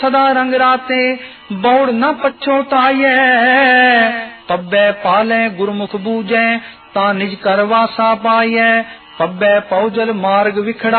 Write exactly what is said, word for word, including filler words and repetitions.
सदा रंग राते बौड़ न पछोताये, पब्बे पाले गुरमुख बूझे ता निज करवासा पाये, पब्बे पौजल मार्ग विखड़ा